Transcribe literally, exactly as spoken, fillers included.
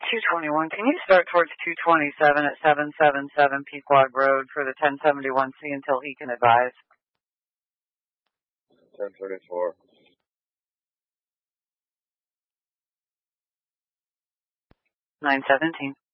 two twenty-one, can you start towards two twenty-seven at seven seventy-seven Pequod Road for the ten seventy-one C until he can advise? ten thirty-four. nine seventeen.